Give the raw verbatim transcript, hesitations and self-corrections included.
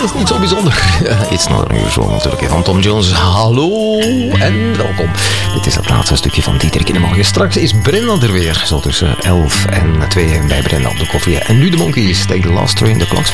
is niet zo bijzonder. It's not unusual natuurlijk. Van Tom Jones, hallo en welkom. Dit is het laatste stukje van Dieterik in de Morgen. Straks is Brenda er weer, zo tussen elf en twee bij Brenda op de koffie. En nu de Monkeys, take the last train, the clock's